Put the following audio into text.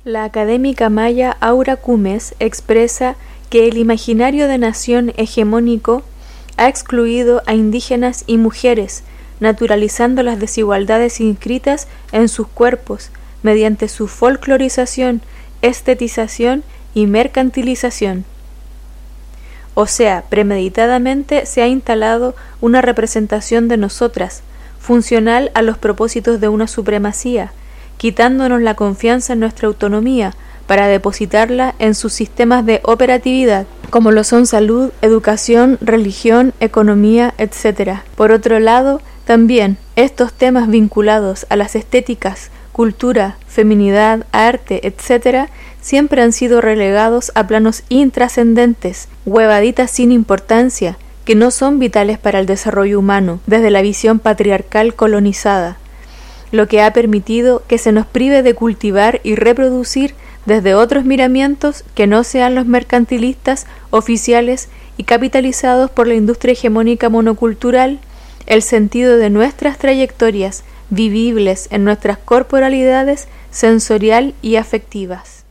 La académica maya Aura Cumes expresa que el imaginario de nación hegemónico ha excluido a indígenas y mujeres, naturalizando las desigualdades inscritas en sus cuerpos mediante su folclorización, estetización y mercantilización. O sea, premeditadamente se ha instalado una representación de nosotras, funcional a los propósitos de una supremacía, quitándonos la confianza en nuestra autonomía para depositarla en sus sistemas de operatividad, como lo son salud, educación, religión, economía, etc. Por otro lado, también estos temas vinculados a las estéticas, cultura, feminidad, arte, etc., siempre han sido relegados a planos intrascendentes, huevaditas sin importancia, que no son vitales para el desarrollo humano desde la visión patriarcal colonizada, lo que ha permitido que se nos prive de cultivar y reproducir desde otros miramientos que no sean los mercantilistas, oficiales y capitalizados por la industria hegemónica monocultural, el sentido de nuestras trayectorias vivibles en nuestras corporalidades sensorial y afectivas.